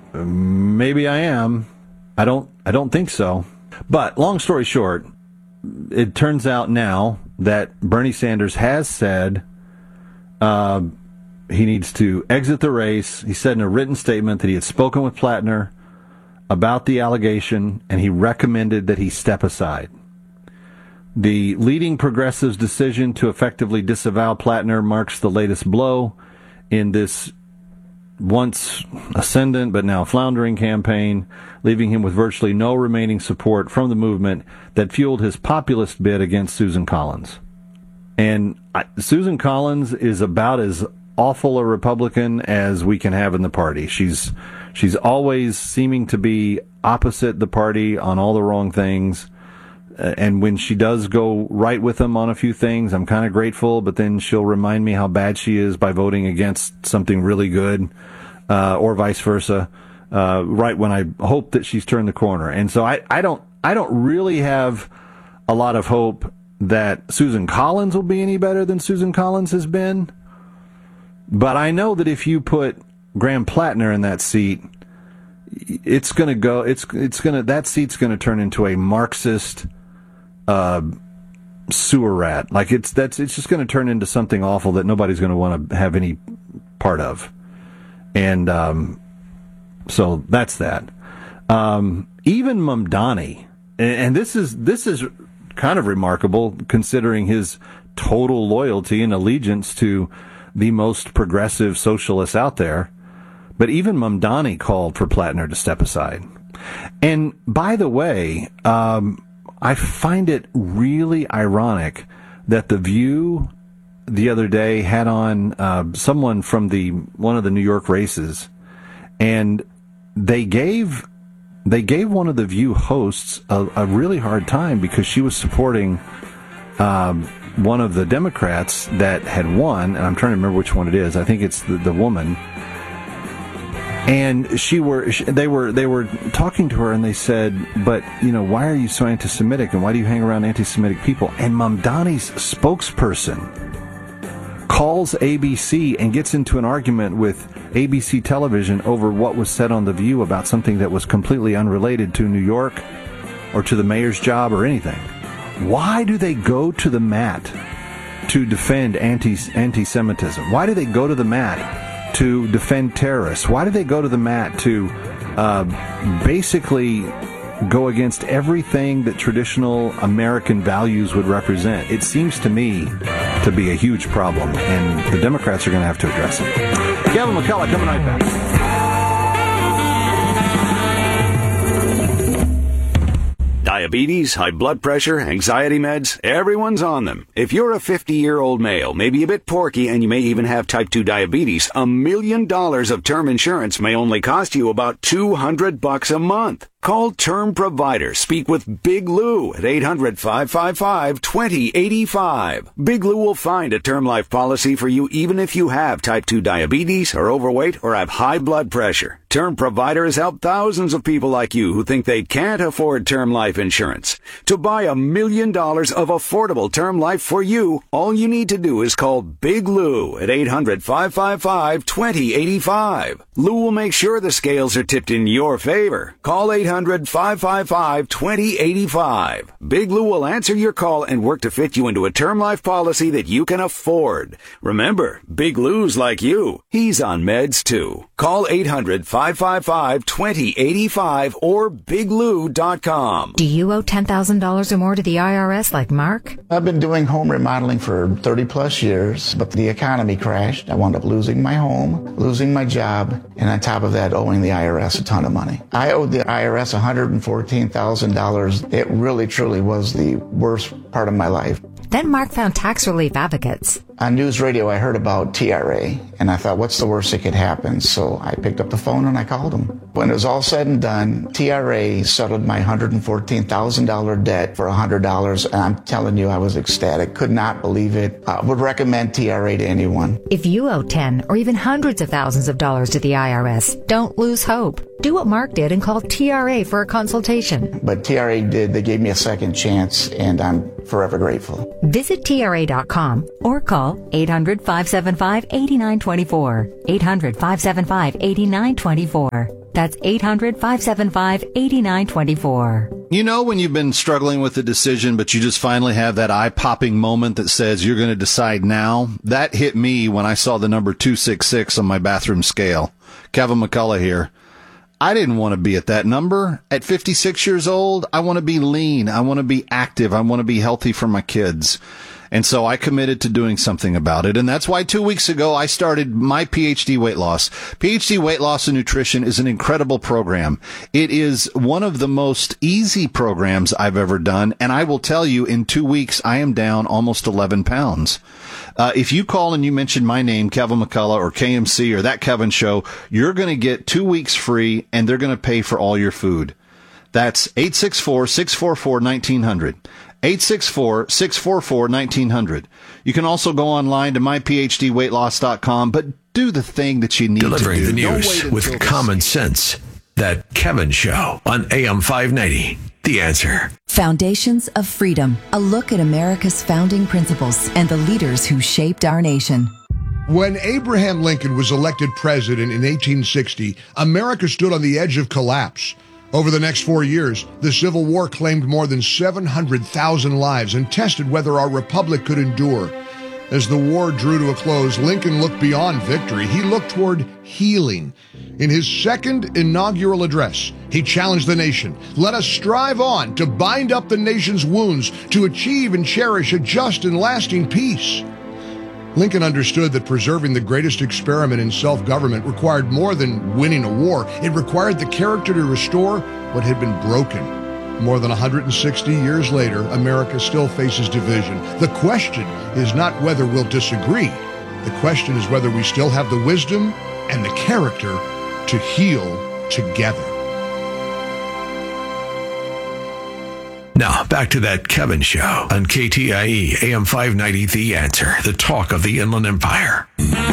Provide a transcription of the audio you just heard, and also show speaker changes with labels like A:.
A: maybe I am. I don't think so. But long story short, it turns out now that Bernie Sanders has said he needs to exit the race. He said in a written statement that he had spoken with Plattner about the allegation, and he recommended that he step aside. The leading progressives' decision to effectively disavow Plattner marks the latest blow in this once ascendant but now floundering campaign, leaving him with virtually no remaining support from the movement that fueled his populist bid against Susan Collins. And Susan Collins is about as awful a Republican as we can have in the party. She's always seeming to be opposite the party on all the wrong things. And when she does go right with them on a few things, I'm kind of grateful, but then she'll remind me how bad she is by voting against something really good, or vice versa, right when I hope that she's turned the corner. And so I don't really have a lot of hope that Susan Collins will be any better than Susan Collins has been. But I know that if you put Graham Plattner in that seat, it's going to go, that seat's going to turn into a Marxist sewer rat. Like it's just going to turn into something awful that nobody's going to want to have any part of. And so that's that. Even Mamdani, and this is kind of remarkable considering his total loyalty and allegiance to the most progressive socialists out there. But even Mamdani called for Plattner to step aside. And by the way, I find it really ironic that The View the other day had on someone from one of the New York races, and they gave one of the View hosts a really hard time because she was supporting one of the Democrats that had won, and I'm trying to remember which one it is. I think it's the woman. And they were talking to her, and they said, but, why are you so anti-Semitic, and why do you hang around anti-Semitic people? And Mamdani's spokesperson calls ABC and gets into an argument with ABC television over what was said on The View about something that was completely unrelated to New York or to the mayor's job or anything. Why do they go to the mat to defend anti-Semitism? Why do they go to the mat to defend terrorists? Why do they go to the mat to basically go against everything that traditional American values would represent? It seems to me to be a huge problem, and the Democrats are going to have to address it. Kevin McCullough coming right back.
B: Diabetes, high blood pressure, anxiety meds, everyone's on them. If you're a 50-year-old male, maybe a bit porky, and you may even have type 2 diabetes, $1 million of term insurance may only cost you about $200 a month. Call Term Provider. Speak with Big Lou at 800-555-2085. Big Lou will find a term life policy for you even if you have type 2 diabetes, are overweight, or have high blood pressure. Term Provider has helped thousands of people like you who think they can't afford term life insurance. To buy $1 million of affordable term life for you, all you need to do is call Big Lou at 800-555-2085. Lou will make sure the scales are tipped in your favor. Call 800-555-2085. Big Lou will answer your call and work to fit you into a term life policy that you can afford. Remember, Big Lou's like you. He's on meds too. Call 800-555-2085 or biglou.com.
C: Do you owe $10,000 or more to the IRS like Mark?
D: I've been doing home remodeling for 30 plus years, but the economy crashed. I wound up losing my home, losing my job, and on top of that, owing the IRS a ton of money. I owed the IRS $114,000. It really, truly was the worst part of my life.
C: Then Mark found tax relief advocates.
D: On news radio, I heard about TRA, and I thought, what's the worst that could happen? So I picked up the phone and I called them. When it was all said and done, TRA settled my $114,000 debt for $100, and I'm telling you, I was ecstatic. Could not believe it. Would recommend TRA to anyone.
C: If you owe 10 or even hundreds of thousands of dollars to the IRS, don't lose hope. Do what Mark did and call TRA for a consultation.
D: But TRA did. They gave me a second chance, and I'm forever grateful.
C: Visit TRA.com or call 800-575-8924. 800-575-8924. That's 800-575-8924.
A: You know when you've been struggling with a decision, but you just finally have that eye-popping moment that says you're going to decide now? That hit me when I saw the number 266 on my bathroom scale. Kevin McCullough here. I didn't want to be at that number. At 56 years old, I want to be lean. I want to be active. I want to be healthy for my kids. And so I committed to doing something about it. And that's why 2 weeks ago, I started my PhD Weight Loss. PhD Weight Loss and Nutrition is an incredible program. It is one of the most easy programs I've ever done. And I will tell you, in 2 weeks, I am down almost 11 pounds. If you call and you mention my name, Kevin McCullough or KMC or That Kevin Show, you're going to get 2 weeks free and they're going to pay for all your food. That's 864-644-1900. 864-644-1900. You can also go online to myphdweightloss.com, but do the thing that you need
E: Delivering
A: to do.
E: the news with common sense. That Kevin Show on AM 590. The Answer.
F: Foundations of Freedom. A look at America's founding principles and the leaders who shaped our nation.
G: When Abraham Lincoln was elected president in 1860, America stood on the edge of collapse. Over the next 4 years, the Civil War claimed more than 700,000 lives and tested whether our republic could endure. As the war drew to a close, Lincoln looked beyond victory. He looked toward healing. In his second inaugural address, he challenged the nation. Let us strive on to bind up the nation's wounds, to achieve and cherish a just and lasting peace. Lincoln understood that preserving the greatest experiment in self-government required more than winning a war. It required the character to restore what had been broken. More than 160 years later, America still faces division. The question is not whether we'll disagree. The question is whether we still have the wisdom and the character to heal together.
E: Now, back to That Kevin Show on KTIE AM 590, The Answer, the talk of the Inland Empire.